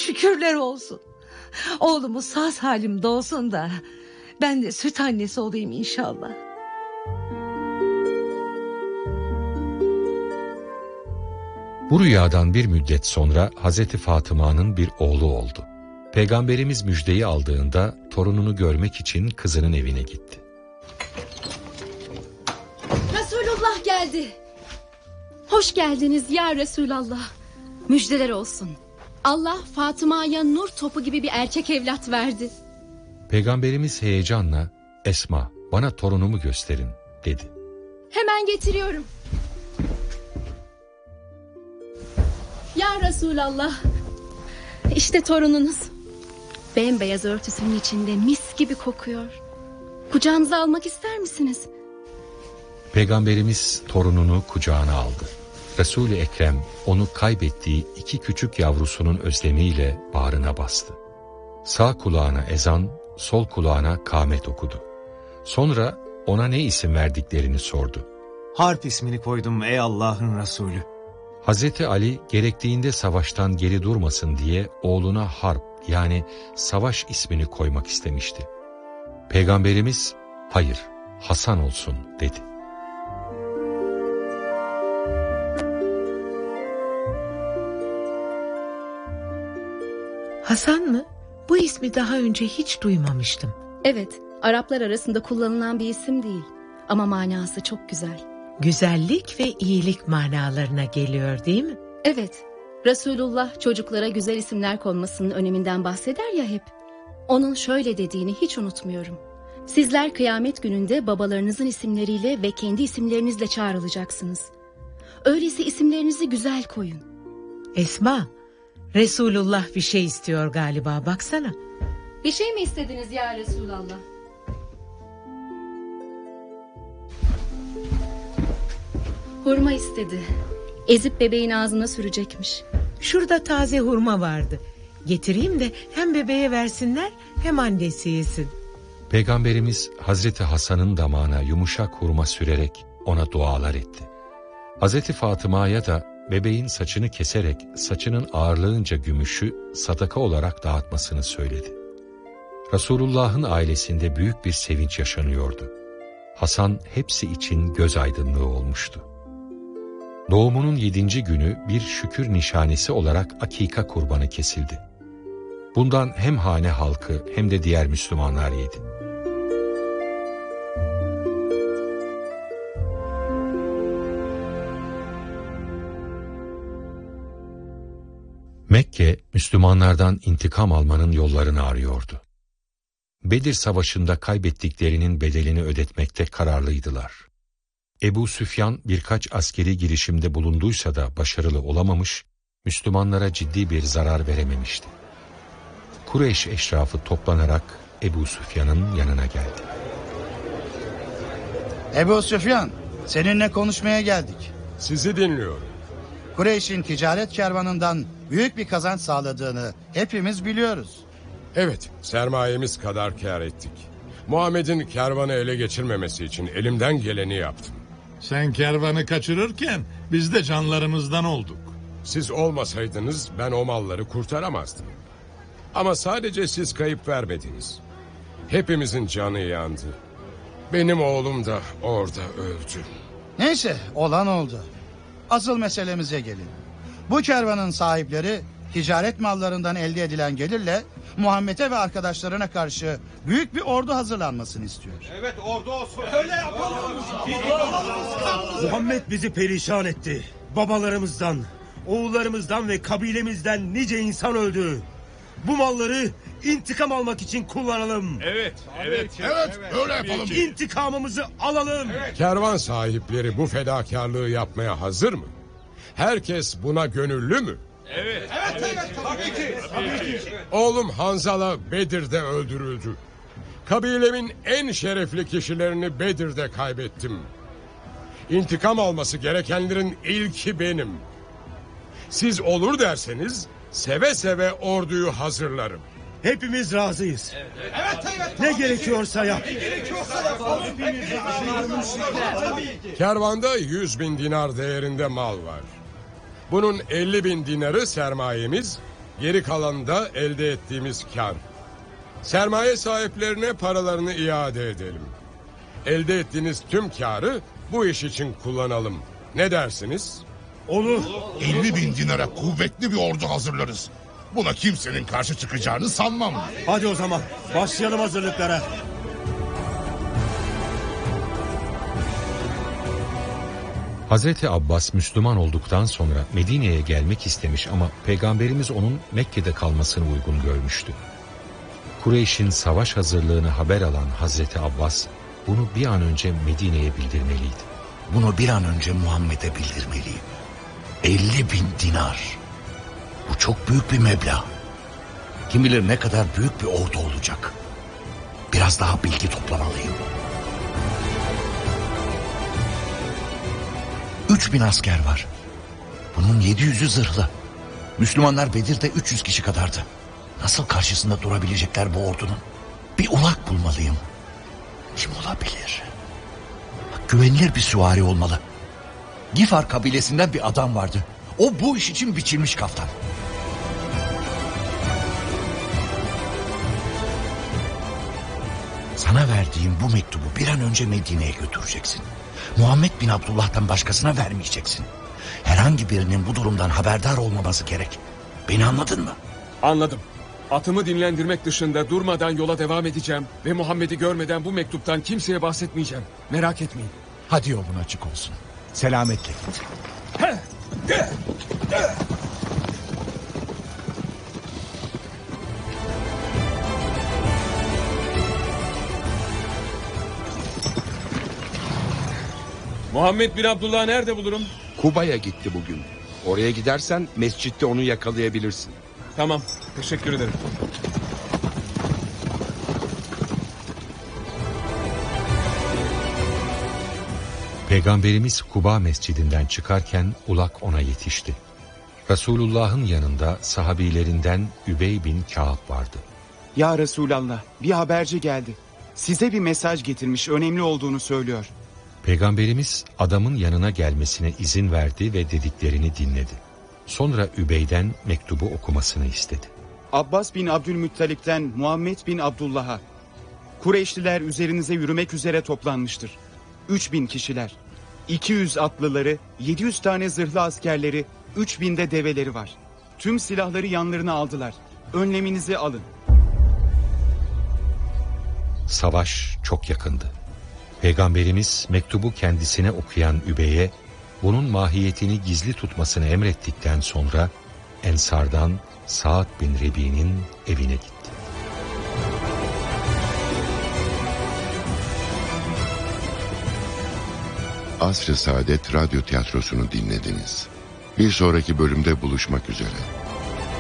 Şükürler olsun. Oğlumuz sağ salim doğsun da ben de süt annesi olayım inşallah. Bu rüyadan bir müddet sonra Hazreti Fatıma'nın bir oğlu oldu. Peygamberimiz müjdeyi aldığında torununu görmek için kızının evine gitti. Resulullah geldi. Hoş geldiniz ya Resulallah. Müjdeler olsun. Allah Fatıma'ya nur topu gibi bir erkek evlat verdi. Peygamberimiz heyecanla "Esma, bana torunumu gösterin," dedi. Hemen getiriyorum. Ya Resulallah, İşte torununuz. Bembeyaz örtüsünün içinde mis gibi kokuyor. Kucağınıza almak ister misiniz? Peygamberimiz torununu kucağına aldı. Resul-i Ekrem onu kaybettiği 2 küçük yavrusunun özlemiyle bağrına bastı. Sağ kulağına ezan, sol kulağına kâmet okudu. Sonra ona ne isim verdiklerini sordu. Harp ismini koydum ey Allah'ın Resulü. Hazreti Ali gerektiğinde savaştan geri durmasın diye oğluna Harp yani savaş ismini koymak istemişti. Peygamberimiz hayır Hasan olsun dedi. Hasan mı? Bu ismi daha önce hiç duymamıştım. Evet, Araplar arasında kullanılan bir isim değil. Ama manası çok güzel. Güzellik ve iyilik manalarına geliyor değil mi? Evet, Resulullah çocuklara güzel isimler konmasının öneminden bahseder ya hep. Onun şöyle dediğini hiç unutmuyorum. Sizler kıyamet gününde babalarınızın isimleriyle ve kendi isimlerinizle çağrılacaksınız. Öyleyse isimlerinizi güzel koyun. Esma, Resulullah bir şey istiyor galiba, baksana. Bir şey mi istediniz ya Resulallah? Hurma istedi. Ezip bebeğin ağzına sürecekmiş. Şurada taze hurma vardı. Getireyim de hem bebeğe versinler hem annesi yesin. Peygamberimiz Hazreti Hasan'ın damağına yumuşak hurma sürerek ona dualar etti. Hazreti Fatıma'ya da bebeğin saçını keserek saçının ağırlığınca gümüşü sadaka olarak dağıtmasını söyledi. Resulullah'ın ailesinde büyük bir sevinç yaşanıyordu. Hasan hepsi için göz aydınlığı olmuştu. Doğumunun 7. günü bir şükür nişanesi olarak akika kurbanı kesildi. Bundan hem hane halkı hem de diğer Müslümanlar yedi. Mekke, Müslümanlardan intikam almanın yollarını arıyordu. Bedir Savaşı'nda kaybettiklerinin bedelini ödetmekte kararlıydılar. Ebu Süfyan birkaç askeri girişimde bulunduysa da başarılı olamamış, Müslümanlara ciddi bir zarar verememişti. Kureyş eşrafı toplanarak Ebu Süfyan'ın yanına geldi. Ebu Süfyan, seninle konuşmaya geldik. Sizi dinliyorum. Kureyş'in ticaret kervanından büyük bir kazanç sağladığını hepimiz biliyoruz. Evet, sermayemiz kadar kâr ettik. Muhammed'in kervanı ele geçirmemesi için elimden geleni yaptım. Sen kervanı kaçırırken biz de canlarımızdan olduk. Siz olmasaydınız ben o malları kurtaramazdım. Ama sadece siz kayıp vermediniz. Hepimizin canı yandı. Benim oğlum da orada öldü. Neyse, olan oldu. Asıl meselemize gelin. Bu kervanın sahipleri ticaret mallarından elde edilen gelirle Muhammed'e ve arkadaşlarına karşı büyük bir ordu hazırlanmasını istiyor. Evet, ordu olsun. Öyle yapalım. Muhammed bizi perişan etti. Babalarımızdan, oğullarımızdan ve kabilemizden nice insan öldü. Bu malları intikam almak için kullanalım. Evet, öyle yapalım. İntikamımızı alalım. Evet. Kervan sahipleri bu fedakarlığı yapmaya hazır mı? Herkes buna gönüllü mü? Evet, tabii ki. Oğlum Hanzala Bedir'de öldürüldü. Kabilemin en şerefli kişilerini Bedir'de kaybettim. İntikam alması gerekenlerin ilki benim. Siz olur derseniz seve seve orduyu hazırlarım. Hepimiz razıyız. Evet. Ne gerekiyorsa yap. Kervanda 100.000 dinar değerinde mal var. Bunun 50.000 dinarı sermayemiz, Geri kalanı da elde ettiğimiz kar. Sermaye sahiplerine paralarını iade edelim. Elde ettiğiniz tüm karı bu iş için kullanalım. Ne dersiniz? Olur. 50.000 dinara kuvvetli bir ordu hazırlarız. Buna kimsenin karşı çıkacağını sanmam. Hadi o zaman başlayalım hazırlıklara. Hazreti Abbas Müslüman olduktan sonra Medine'ye gelmek istemiş ama Peygamberimiz onun Mekke'de kalmasını uygun görmüştü. Kureyş'in savaş hazırlığını haber alan Hazreti Abbas bunu bir an önce Medine'ye bildirmeliydi. Bunu bir an önce Muhammed'e bildirmeliyim. 50.000 dinar. Bu çok büyük bir meblağ. Kim bilir ne kadar büyük bir ordu olacak. Biraz daha bilgi toplamalıyım. 3.000 asker var. Bunun 700'ü zırhlı. Müslümanlar Bedir'de 300 kişi kadardı. Nasıl karşısında durabilecekler bu ordunun? Bir ulak bulmalıyım. Kim olabilir? Güvenilir bir süvari olmalı. Gifar kabilesinden bir adam vardı. O bu iş için biçilmiş kaftan. Sana verdiğim bu mektubu bir an önce Medine'ye götüreceksin. Muhammed bin Abdullah'tan başkasına vermeyeceksin. Herhangi birinin bu durumdan haberdar olmaması gerek. Beni anladın mı? Anladım. Atımı dinlendirmek dışında durmadan yola devam edeceğim ve Muhammed'i görmeden bu mektuptan kimseye bahsetmeyeceğim. Merak etmeyin. Hadi yolun açık olsun. Selametle git. Muhammed bin Abdullah nerede bulurum? Kuba'ya gitti bugün. Oraya gidersen mescitte onu yakalayabilirsin. Tamam, teşekkür ederim. Peygamberimiz Kuba mescidinden çıkarken ulak ona yetişti. Resulullah'ın yanında sahabilerinden Übey bin Kâb vardı. Ya Resulallah, bir haberci geldi. Size bir mesaj getirmiş, önemli olduğunu söylüyor. Peygamberimiz adamın yanına gelmesine izin verdi ve dediklerini dinledi. Sonra Übey'den mektubu okumasını istedi. Abbas bin Abdülmuttalip'ten Muhammed bin Abdullah'a. Kureyşliler üzerinize yürümek üzere toplanmıştır. 3.000 kişiler. 200 atlıları, 700 tane zırhlı askerleri, 3.000 de develeri var. Tüm silahları yanlarına aldılar. Önleminizi alın. Savaş çok yakındı. Peygamberimiz mektubu kendisine okuyan Übey'e bunun mahiyetini gizli tutmasını emrettikten sonra Ensar'dan Sa'd bin Rebi'nin evine gitti. Asr-ı Saadet Radyo Tiyatrosu'nu dinlediniz. Bir sonraki bölümde buluşmak üzere.